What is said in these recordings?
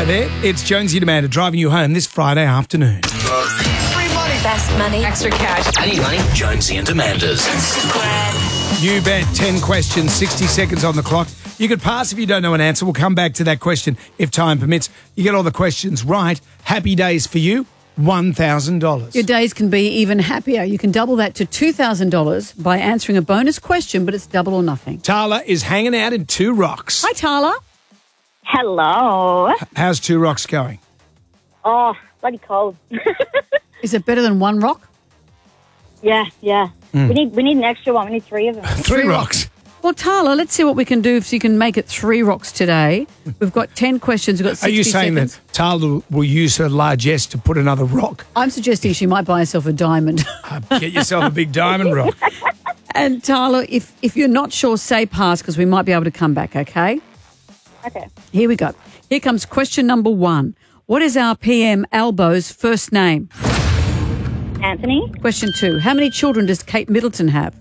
Hello there, it's Jonesy and Amanda driving you home this Friday afternoon. Free money. Best money. Extra cash. I need money. Jonesy and Amanda's. You bet. 10 questions, 60 seconds on the clock. You could pass if you don't know an answer. We'll come back to that question if time permits. You get all the questions right. Happy days for you. $1,000. Your days can be even happier. You can double that to $2,000 by answering a bonus question, but it's double or nothing. Tala is hanging out in Two Rocks. Hi, Tala. Hello. How's Two Rocks going? Oh, bloody cold. Is it better than one rock? Yeah. We need an extra one. We need 3 of them. Three Rocks. Well, Tala, let's see what we can do so you can make it 3 rocks today. We've got 10 questions. We've got 60 Are you saying seconds. that Tala will use her largesse to put another rock? I'm suggesting she might buy herself a diamond. Get yourself a big diamond rock. And Tala, if you're not sure, say pass because we might be able to come back, okay? Okay. Here we go. Here comes question number 1. What is our PM Albo's first name? Anthony. Question 2. How many children does Kate Middleton have?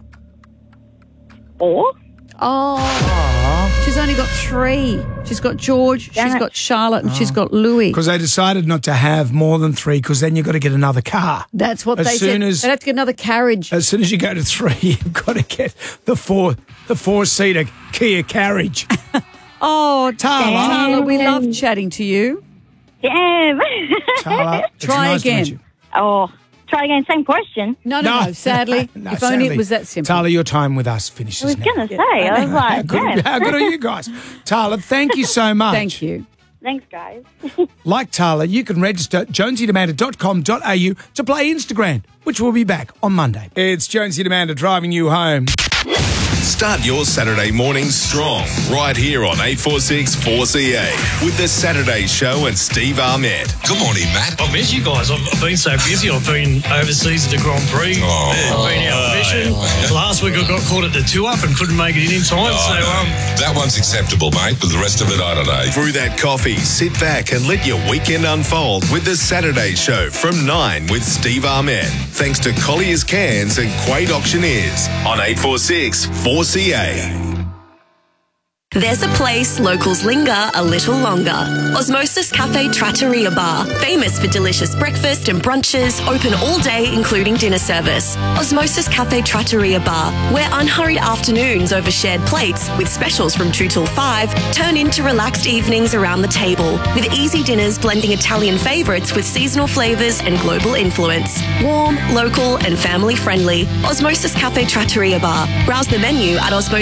4. Oh, she's only got 3. She's got George, she's got Charlotte, and she's got Louis. Because they decided not to have more than 3 because then you've got to get another car. That's what As they soon said. as- They'd have to get another carriage. As soon as you go to 3, you've got to get the four-seater Kia carriage. Oh, Tala. we love chatting to you. Damn. Tala, it's Try nice to meet again. you. Oh, try again. Same question. No, sadly. No, if only sadly. it was that simple. Tala, your time with us I finishes was now. going to say. I was like, damn. How good are you guys? Tala, thank you so much. Thank you. Thanks, guys. Like Tala, you can register at jonesyandamanda.com.au to play Instagram, which will be back on Monday. It's Jonesy and Amanda driving you home. Start your Saturday morning strong right here on 846 4CA with the Saturday Show and Steve Ahmed. Good morning, Matt. I've missed you guys. I've been so busy. I've been overseas at the Grand Prix. I've been out fishing. Last week I got caught at the 2-up and couldn't make it in time. That one's acceptable, mate, but the rest of it, I don't know. Through that coffee, sit back and let your weekend unfold with the Saturday Show from 9 with Steve Ahmed. Thanks to Collier's Cans and Quaid Auctioneers on 846 4CA. There's a place locals linger a little longer. Osmosis Cafe Trattoria Bar, famous for delicious breakfast and brunches, open all day including dinner service. Osmosis Cafe Trattoria Bar, where unhurried afternoons over shared plates with specials from 2 till 5 turn into relaxed evenings around the table, with easy dinners blending Italian favourites with seasonal flavours and global influence. Warm, local and family friendly. Osmosis Cafe Trattoria Bar. Browse the menu at osmosis